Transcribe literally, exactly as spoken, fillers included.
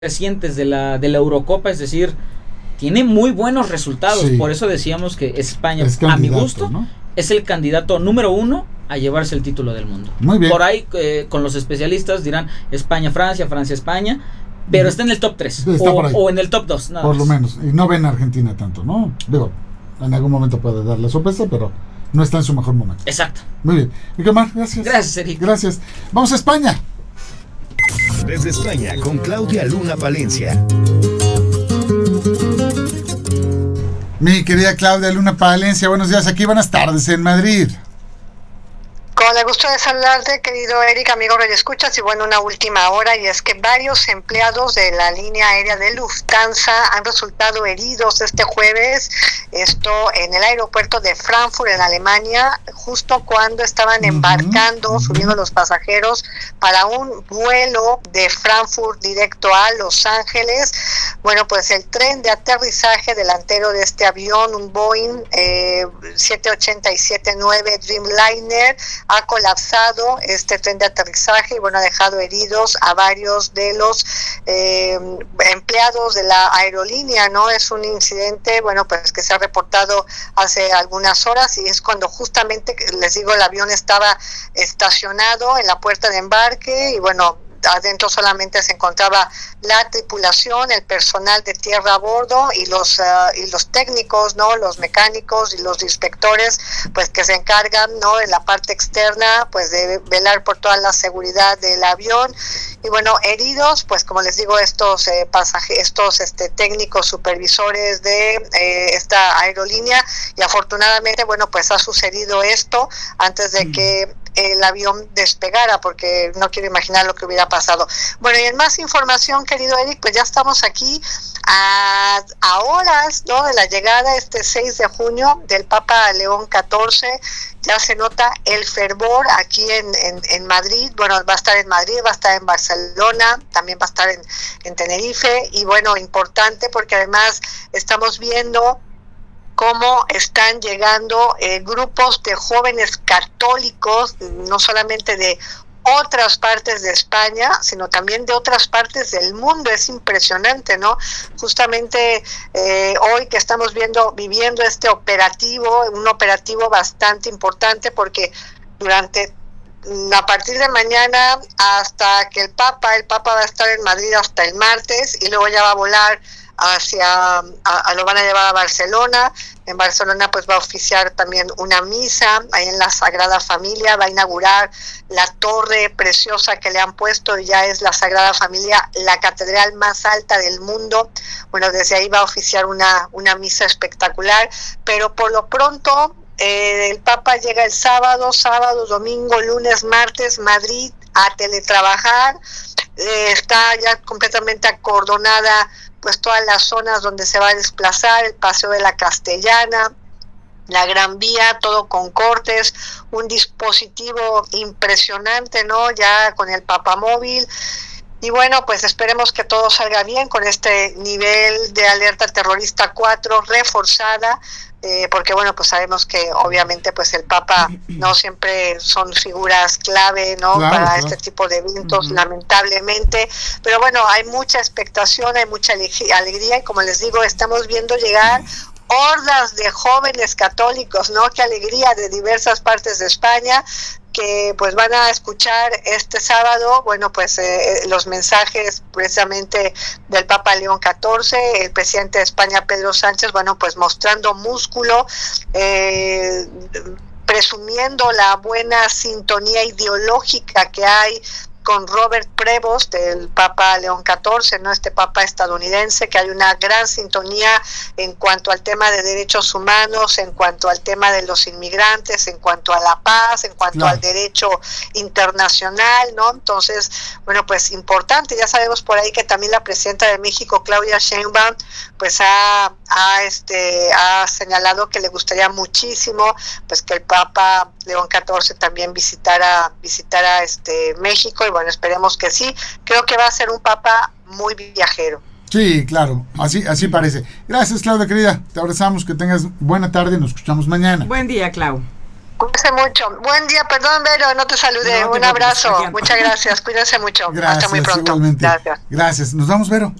recientes de la, de la Eurocopa, es decir, tiene muy buenos resultados, sí. Por eso decíamos que España, a mi gusto, ¿no? Es el candidato número uno a llevarse el título del mundo. Muy bien. Por ahí, eh, con los especialistas dirán España-Francia, Francia-España, pero está en el top tres o, o en el top dos. Nada por más. Lo menos, y no ven a Argentina tanto, ¿no? Digo, en algún momento puede dar la sorpresa, pero no está en su mejor momento. Exacto. Muy bien. Miguel, gracias. Gracias, Eric. Gracias. Vamos a España. Desde España, con Claudia Luna Palencia. Mi querida Claudia Luna Palencia, buenos días aquí, buenas tardes en Madrid. Con el gusto de saludarte, querido Eric, amigo Radio Escuchas, y bueno, una última hora, y es que varios empleados de la línea aérea de Lufthansa han resultado heridos este jueves, esto en el aeropuerto de Frankfurt, en Alemania, justo cuando estaban embarcando, uh-huh, subiendo los pasajeros para un vuelo de Frankfurt directo a Los Ángeles. Bueno, pues el tren de aterrizaje delantero de este avión, un Boeing eh, siete ochenta y siete nueve Dreamliner, ha colapsado este tren de aterrizaje y bueno, ha dejado heridos a varios de los eh, empleados de la aerolínea, ¿no? Es un incidente, bueno, pues que se ha reportado hace algunas horas y es cuando justamente, les digo, el avión estaba estacionado en la puerta de embarque y bueno, adentro solamente se encontraba la tripulación, el personal de tierra a bordo y los uh, y los técnicos, no, los mecánicos y los inspectores, pues que se encargan, no, en la parte externa, pues de velar por toda la seguridad del avión. Y bueno, heridos, pues como les digo, estos eh, pasajeros, estos este técnicos supervisores de eh, esta aerolínea, y afortunadamente, bueno, pues ha sucedido esto antes de mm. que el avión despegara, porque no quiero imaginar lo que hubiera pasado. Bueno, y en más información, querido Eric, pues ya estamos aquí a, a horas, ¿no?, de la llegada este seis de junio del Papa León catorce. Ya se nota el fervor aquí en, en, en Madrid. Bueno, va a estar en Madrid, va a estar en Barcelona, también va a estar en, en Tenerife, y bueno, importante porque además estamos viendo cómo están llegando eh, grupos de jóvenes católicos, no solamente de otras partes de España, sino también de otras partes del mundo. Es impresionante, ¿no? Justamente eh, hoy que estamos viendo, viviendo este operativo, un operativo bastante importante, porque durante a partir de mañana hasta que el Papa, el Papa va a estar en Madrid hasta el martes y luego ya va a volar hacia, a, a, lo van a llevar a Barcelona. En Barcelona pues va a oficiar también una misa ahí en la Sagrada Familia, va a inaugurar la torre preciosa que le han puesto, y ya es la Sagrada Familia, la catedral más alta del mundo. Bueno, desde ahí va a oficiar una, una misa espectacular, pero por lo pronto eh, el Papa llega el sábado, sábado, domingo, lunes, martes, Madrid a teletrabajar. Eh, está ya completamente acordonada pues todas las zonas donde se va a desplazar, el Paseo de la Castellana, la Gran Vía, todo con cortes, un dispositivo impresionante, ¿no?, ya con el Papamóvil. Y bueno, pues esperemos que todo salga bien con este nivel de alerta terrorista cuatro reforzada, eh, porque bueno, pues sabemos que obviamente pues el Papa no siempre son figuras clave, ¿no?, claro, para claro. este tipo de eventos, uh-huh. lamentablemente, pero bueno, hay mucha expectación, hay mucha alegría, y como les digo, estamos viendo llegar hordas de jóvenes católicos, ¿no? Qué alegría, de diversas partes de España, que pues van a escuchar este sábado, bueno, pues eh, los mensajes precisamente del Papa León catorce, el presidente de España, Pedro Sánchez, bueno, pues mostrando músculo, eh, presumiendo la buena sintonía ideológica que hay con Robert Prevost, del Papa León catorce, ¿no?, este Papa estadounidense, que hay una gran sintonía en cuanto al tema de derechos humanos, en cuanto al tema de los inmigrantes, en cuanto a la paz, en cuanto claro. al derecho internacional, ¿no? Entonces, bueno, pues importante. Ya sabemos por ahí que también la presidenta de México, Claudia Sheinbaum, pues ha, ha, este, ha señalado que le gustaría muchísimo pues que el Papa León catorce también visitara, visitara este México, y bueno, esperemos que sí. Creo que va a ser un Papa muy viajero. Sí, claro, así así parece. Gracias, Claudia, querida, te abrazamos, que tengas buena tarde, nos escuchamos mañana. Buen día, Clau. Cuídense mucho. Buen día, perdón, Vero, no te saludé. No, Un abrazo. Muchas gracias. Cuídense mucho. Gracias, Hasta muy pronto. Igualmente. Gracias. Gracias. Nos vamos, Vero.